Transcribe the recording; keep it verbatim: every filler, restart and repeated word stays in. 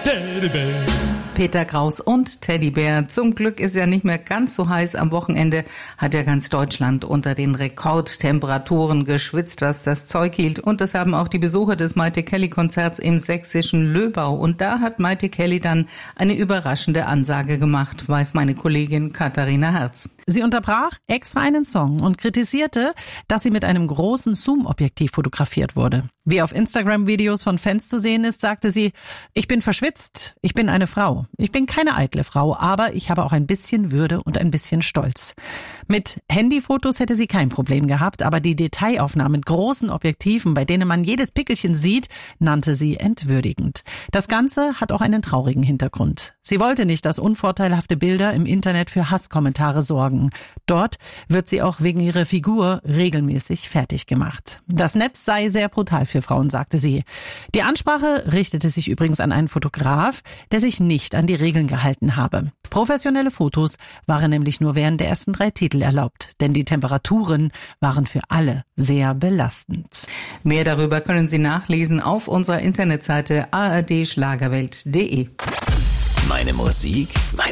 Teddybär. Peter Kraus und Teddybär. Zum Glück ist ja nicht mehr ganz so heiß. Am Wochenende hat ja ganz Deutschland unter den Rekordtemperaturen geschwitzt, was das Zeug hielt. Und das haben auch die Besucher des Maite Kelly-Konzerts im sächsischen Löbau. Und da hat Maite Kelly dann eine überraschende Ansage gemacht, weiß meine Kollegin Katharina Herz. Sie unterbrach extra einen Song und kritisierte, dass sie mit einem großen Zoom-Objektiv fotografiert wurde. Wie auf Instagram-Videos von Fans zu sehen ist, sagte sie, ich bin verschwitzt, ich bin eine Frau. Ich bin keine eitle Frau, aber ich habe auch ein bisschen Würde und ein bisschen Stolz. Mit Handyfotos hätte sie kein Problem gehabt, aber die Detailaufnahmen mit großen Objektiven, bei denen man jedes Pickelchen sieht, nannte sie entwürdigend. Das Ganze hat auch einen traurigen Hintergrund. Sie wollte nicht, dass unvorteilhafte Bilder im Internet für Hasskommentare sorgen. Dort wird sie auch wegen ihrer Figur regelmäßig fertig gemacht. Das Netz sei sehr brutal für Frauen, sagte sie. Die Ansprache richtete sich übrigens an einen Fotograf, der sich nicht an die Regeln gehalten habe. Professionelle Fotos waren nämlich nur während der ersten drei Titel erlaubt, denn die Temperaturen waren für alle sehr belastend. Mehr darüber können Sie nachlesen auf unserer Internetseite a r d schlagerwelt punkt d e. Meine Musik, meine